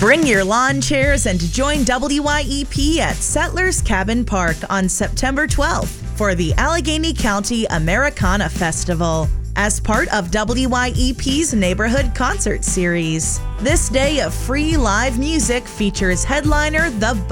Bring your lawn chairs and join WYEP at Settlers Cabin Park on September 12th for the Allegheny County Americana Festival as part of WYEP's Neighborhood Concert Series. This day of free live music features headliner The